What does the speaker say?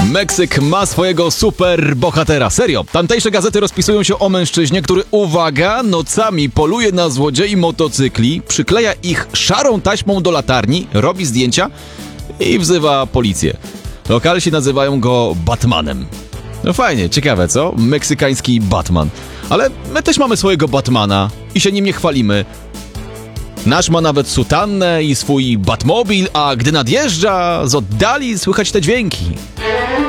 Meksyk ma swojego super bohatera. Serio, tamtejsze gazety rozpisują się o mężczyźnie, który, uwaga, nocami poluje na złodziei motocykli, przykleja ich szarą taśmą do latarni, robi zdjęcia i wzywa policję. Lokalsi nazywają go Batmanem. No fajnie, ciekawe, co? Meksykański Batman. Ale my też mamy swojego Batmana i się nim nie chwalimy. Nasz ma nawet sutannę i swój Batmobil, a gdy nadjeżdża, z oddali słychać te dźwięki.